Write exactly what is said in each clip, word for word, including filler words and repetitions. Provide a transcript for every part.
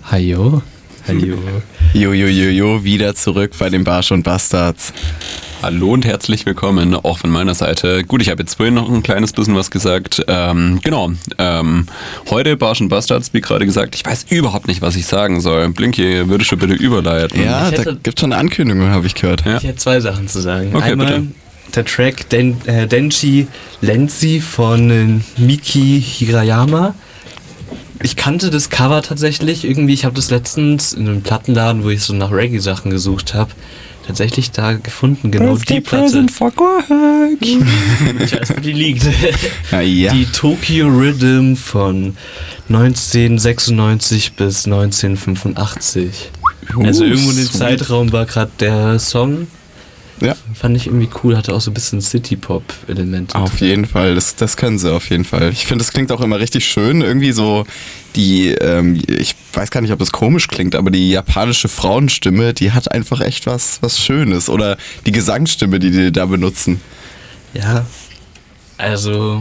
Hajo. Hajo. Jo, jo, jo, jo, wieder zurück bei den Barsch und Bastards. Hallo und herzlich willkommen, auch von meiner Seite. Gut, ich habe jetzt vorhin noch ein kleines bisschen was gesagt. Ähm, genau, ähm, heute Barsch und Bastards, wie gerade gesagt. Ich weiß überhaupt nicht, was ich sagen soll. Blinky, würde schon bitte überleiten. Ja, Ich da hätte- gibt schon eine Ankündigung, habe ich gehört. Ja. Ich hätte zwei Sachen zu sagen. Okay, Einmal bitte. der Track Den, äh, Denshi Lenzi von äh, Miki Hirayama. Ich kannte das Cover tatsächlich irgendwie. Ich habe das letztens in einem Plattenladen, wo ich so nach Reggae-Sachen gesucht habe, tatsächlich da gefunden. Genau die Platte. for Greg. Ich weiß, wo die liegt. Ja, ja. Die Tokyo Rhythm von neunzehnhundertsechsundneunzig bis neunzehnhundertfünfundachtzig. Also Uh, irgendwo in dem sweet. Zeitraum war gerade der Song. Ja, Fand ich irgendwie cool, hatte auch so ein bisschen City-Pop-Elemente. auf jeden Fall. Das, das können sie auf jeden Fall. Ich finde, das klingt auch immer richtig schön. Irgendwie so die, ähm, ich weiß gar nicht, ob das komisch klingt, aber die japanische Frauenstimme, die hat einfach echt was, was Schönes. Oder die Gesangsstimme, die die da benutzen. Ja, also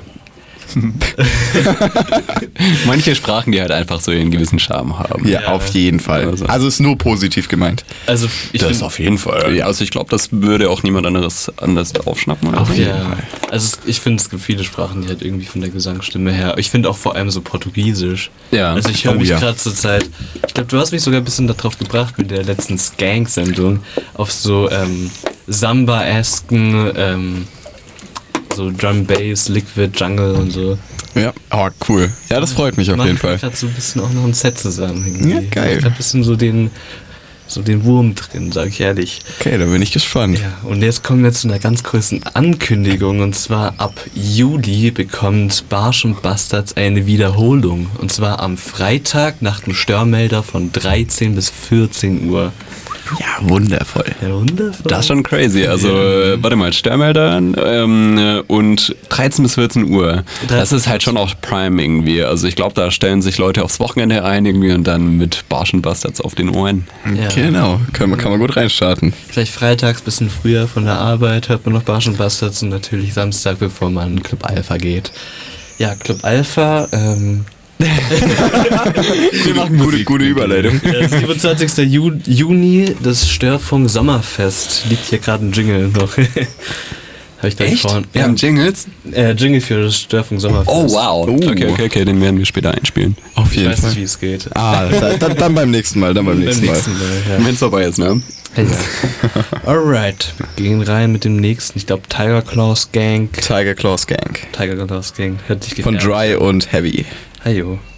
Manche Sprachen, die halt einfach so ihren gewissen Charme haben. Ja, Ja. auf jeden Fall. Also. Also ist nur positiv gemeint. Also ich Das find- auf jeden Fall. Ja, also ich glaube, das würde auch niemand anderes anders aufschnappen. Oder? Auf so. jeden Fall. Also es- ich finde, es gibt viele Sprachen, die halt irgendwie von der Gesangsstimme her. Ich finde auch vor allem so Portugiesisch. Ja. Also ich höre Oh mich ja. gerade zur Zeit. Ich glaube, du hast mich sogar ein bisschen darauf gebracht mit der letzten Skank-Sendung auf so ähm, Samba-esken, ähm, so Drum Bass, Liquid Jungle und so. Ja, oh, cool. Ja, das freut mich auf jeden Fall. Ich gerade so ein bisschen auch noch ein Set zusammen. irgendwie. Ja, geil. Ich habe ein bisschen so den, so den Wurm drin, sag ich ehrlich. Okay, da bin ich gespannt. Ja, und jetzt kommen wir zu einer ganz großen Ankündigung. Und zwar ab Juli bekommt Barsch und Bastards eine Wiederholung. Und zwar am Freitag nach dem Störmelder von dreizehn bis vierzehn Uhr. Ja, wundervoll. Ja, wundervoll. Das ist schon crazy. Also, äh, warte mal, Störmelder ähm, äh, und dreizehn bis vierzehn Uhr. Das ist halt schon auch Prime irgendwie. Also, ich glaube, da stellen sich Leute aufs Wochenende ein irgendwie und dann mit Barsch und Bastards auf den Ohren. Ja. Genau, kann man, kann man gut reinstarten. Vielleicht freitags bisschen früher von der Arbeit hört man noch Barsch und Bastards und natürlich Samstag, bevor man in Club Alpha geht. Ja, Club Alpha, ähm, Wir machen gute, gute Überleitung. der siebenundzwanzigster Ju- Juni, das Störfunk Sommerfest. Liegt hier gerade ein Jingle noch. Habe ich gleich vorhin. Wir Ja, haben Jingles? äh, Jingle für das Störfunk Sommerfest. Oh, wow. Oh. Okay, okay, okay, den werden wir später einspielen. Auf Ich jeden weiß Fall. nicht, wie es geht. Ah, da, da, dann beim nächsten Mal, dann beim nächsten Mal. Mal. Wenn es vorbei ist, ne? Ja. Ja. Alright, wir gehen rein mit dem nächsten. Ich glaube Tiger Claws Gang. Tiger Claws Gang. Tiger Claws Gang. Hört sich Von gefährlich Dry und Heavy. an. Hajo.